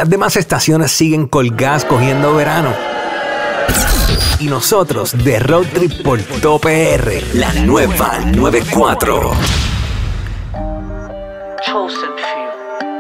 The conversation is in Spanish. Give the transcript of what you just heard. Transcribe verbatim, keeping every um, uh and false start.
Las demás estaciones siguen colgadas cogiendo verano. Y nosotros de Road Trip por Top P R, la nueva noventa y cuatro. Chosen